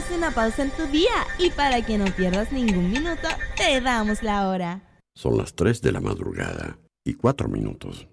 Haz una pausa en tu día y para que no pierdas ningún minuto, te damos la hora. Son las 3 de la madrugada y 4 minutos.